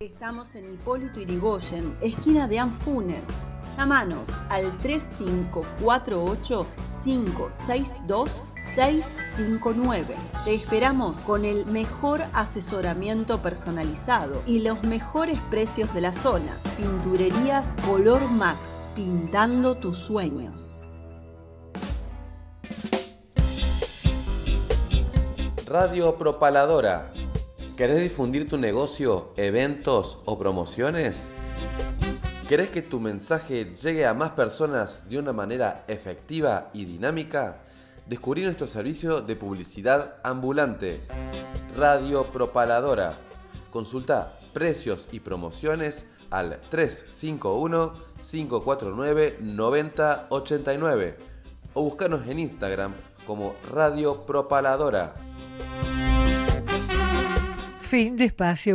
Estamos en Hipólito Yrigoyen, esquina de Anfunes. Llámanos al 3548-562-659. Te esperamos con el mejor asesoramiento personalizado y los mejores precios de la zona. Pinturerías Color Max, pintando tus sueños. Radio Propaladora. ¿Querés difundir tu negocio, eventos o promociones? ¿Querés que tu mensaje llegue a más personas de una manera efectiva y dinámica? Descubrí nuestro servicio de publicidad ambulante, Radio Propaladora. Consulta precios y promociones al 351-549-9089 o búscanos en Instagram como Radio Propaladora. Fin de espacio